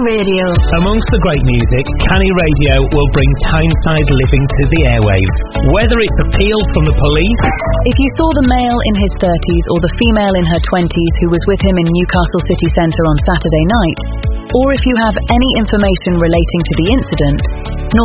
Radio. Amongst the great music, Canny Radio will bring Tyneside living to the airwaves. Whether it's appeals from the police... If you saw the male in his 30s or the female in her 20s who was with him in Newcastle city centre on Saturday night, or if you have any information relating to the incident,